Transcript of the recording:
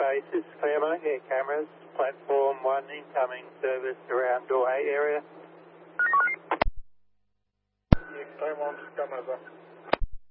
base, this is Claremont, air cameras, platform 1 incoming service around door 8 area. Yeah, Claremont, come over.